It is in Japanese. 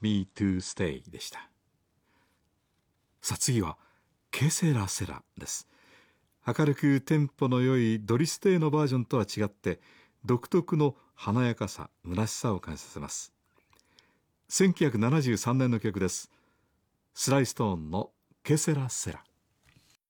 Me to Stay でした。さあ次はケセラセラです。明るくテンポの良いドリステイのバージョンとは違って独特の華やかさ、虚しさを感じさせます。1973年の曲です。スライストーンのケセラセラ。